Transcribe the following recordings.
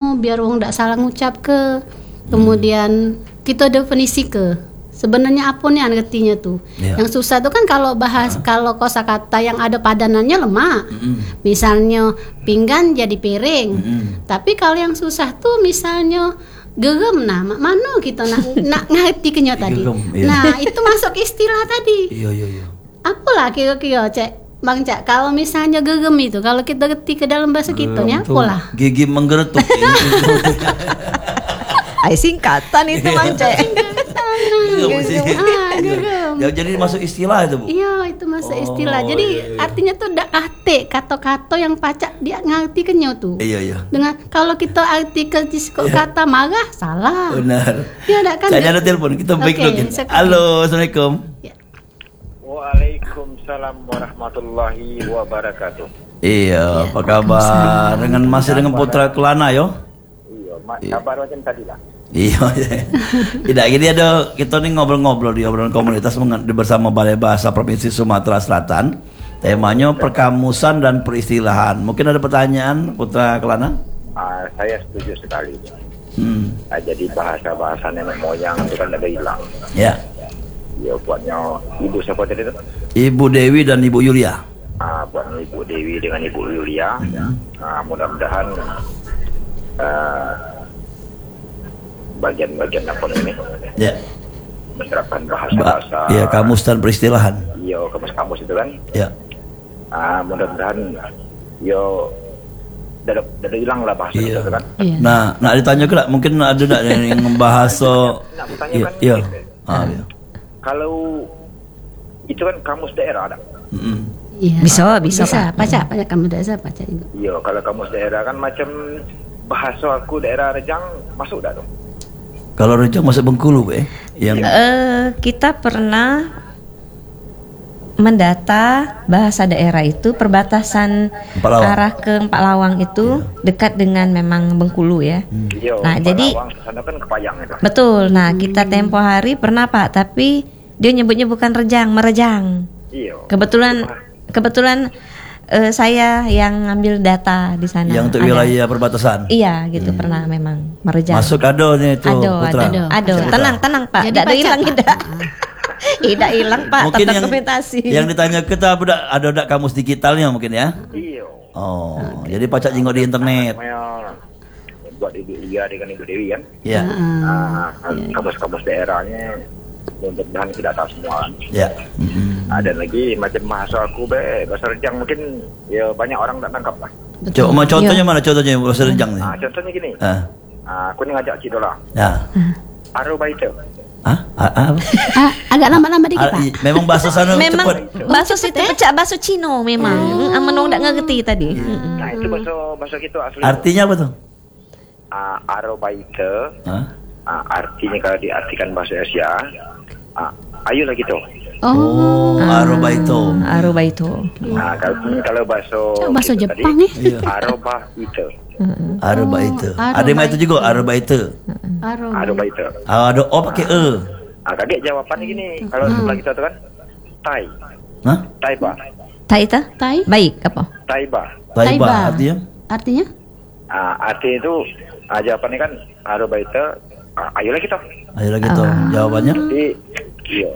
biar wong ndak salah ngucap ke. Kemudian kita definisi ke. Sebenarnya apa nih artinya tuh? Yang susah tuh kan kalau kalau kosakata yang ada padanannya lemak. Misalnya pinggan jadi piring. Tapi kalau yang susah tuh misalnya gegem, nah mana kita nak ngerti kenya tadi. Nah, itu masuk istilah tadi. Iya. Apalah kira-kira Cek Bang Cak, kalau misalnya gegem itu kalau kita ketik ke dalam bahasa kita nya apalah? Gigi menggeretuk. Ay, singkatan itu Bang Cek. Ya, jadi masuk istilah itu, Bu. Iya, itu masuk istilah. Jadi artinya tuh dak ate kata-kata yang pacak dia ngerti kenyo tuh. Iya. Dengan kalau kita arti ke kata marah salah. Benar. Ya dak kan. Saya ada telepon, kita break dulu. Halo, Assalamualaikum. Ya. Waalaikumsalam warahmatullahi wabarakatuh. Iya, apa kabar? Masih dengan Putra Kelana yo? Iya, kabar macam tadi lah. Iya. Tidak gini ada kita nih ngobrol-ngobrol di obrolan komunitas bersama Balai Bahasa Provinsi Sumatera Selatan. Temanya perkamusan dan peristilahan. Mungkin ada pertanyaan Putra Kelana? Saya setuju sekali. Jadi bahasa-bahasa nenek moyang itu kan ada hilang. Ya. Ya buatnya ibu siapa tadi itu? Ibu Dewi dan Ibu Yulia. Buatnya Ibu Dewi dengan Ibu Yulia. Mudah-mudahan bagian-bagian apa ini? Ya. Menerapkan bahasa-bahasa. Iya, kamus dan peristilahan. Iya, kamus-kamus itu kan. Ya. Mudah-mudahan udah hilang lah bahasa itu kan. Iya. Nah ditanya ke mungkin ada enggak yang membahas Nak bertanyakan iya. iya. Kalau itu kan kamus daerah ada. Iya. Bisa. Pacak kamu dasar pacak juga. Iya, kalau kamus daerah kan macam bahasa aku daerah Rejang masuk dah tuh. Kalau Rejang masuk Bengkulu, yang kita pernah mendata bahasa daerah itu perbatasan arah ke Empat Lawang itu dekat dengan memang Bengkulu ya. Iya. Nah, jadi sana kan Kepayang itu. betul. Nah, kita tempo hari pernah Pak, tapi dia nyebutnya bukan Rejang, Merejang. Iya. Kebetulan saya yang ngambil data di sana. yang untuk wilayah perbatasan. Iya, gitu pernah memang Merejang. Masuk nih itu Putra. Ado. Tenang Pak. Tidak ada hilang tidak. Tidak hilang Pak. Mungkin tetap yang dokumentasi. Yang ditanya kita ada kamus digitalnya mungkin ya. Iya. Oh, jadi pacak jenggot di internet. Buat Ibu Lia dengan Ibu Dewi kan. Iya. Kamus-kamus daerahnya mudah-mudahan tidak tahu semua. Ya. Dan lagi macam bahasa aku bahasa Rejang mungkin ya banyak orang tak tangkap lah. Coba contohnya mana contohnya bahasa Rejang nih? Contohnya gini. Aku ni ngajak Cik Dola. Ya. Aro baita. Agak lama-lama dikit Pak. Memang bahasa sana Memang cepat. bahasa situ pecah bahasa Cino memang. Menong tak ngerti tadi. Nah, itu bahasa kita asli. Artinya apa tuh? Aro baita. Artinya kalau diartikan bahasa Asia, ayolah gitu. Aroba itu. Kalau bahasa Jepang nih. Aroba itu. Aroba itu. Ada yang itu juga aroba itu. Aroba itu. Ada pakai Kaget jawabannya gini. Kalau sebelah kita tuh kan Tai. Taiba. Tai? Baik apa? Taiba artinya? Artinya itu jawabannya kan aroba itu. Ayolah kita. Jawabannya? Iya.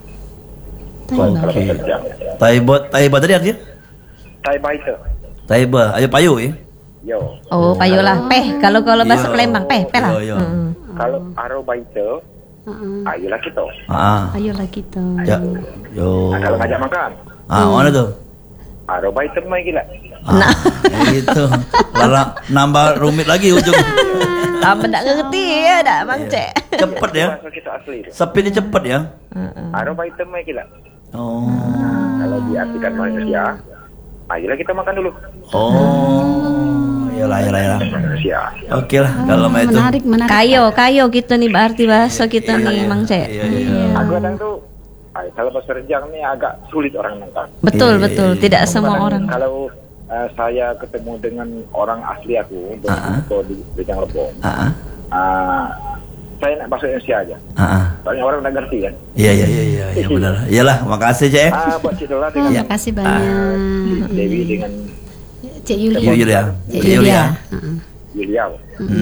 Taiba tadi artinya? Taiba, ayo payu ya? Yo. Oh, payu lah. Kalau bahasa Palembang, peh lah. Kalau aroba itu, ayolah kita. ayolah kita. Ya. Yo. Kalau ngajak makan. Mana tuh? Aroba itu mah gila. Gitu. Lalu nambah rumit lagi ujung. Tambah tak ngerti ya, dak Bang Cek. Cepet ya. Sepinnya cepet ya. Aroba itu mah gila. Kalau diartikan manusia, ayolah kita makan dulu. Iyalah. Manusia. Oke lah kalau itu. Menarik. Kayo kita nih berarti bahasa kita nih Bang Cek. Aku kadang tuh kalau bahasa Rejang nih agak sulit orang nangkap. Betul. Tidak semua orang. Kalau saya ketemu dengan orang asli aku di Rejang Lebong, saya nak bahasa Indonesia aja. Banyak orang tak ngerti kan. Iya benar. Iyalah, makasih Cek. Buat Cik Dola dengan Terima kasih banyak. Dewi dengan Cik Yulia. Yulia. Yulia.